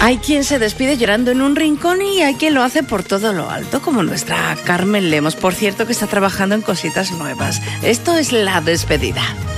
Hay quien se despide llorando en un rincón y hay quien lo hace por todo lo alto, como nuestra Carmen Lemos, por cierto, que está trabajando en cositas nuevas. Esto es La Despedida.